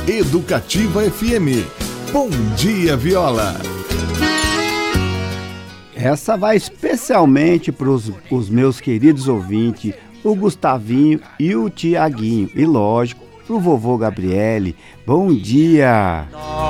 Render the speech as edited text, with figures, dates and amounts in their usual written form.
Educativa FM. Bom dia, Viola. Essa vai especialmente para os meus queridos ouvintes, o Gustavinho e o Tiaguinho. E lógico, pro vovô Gabriele. Bom dia!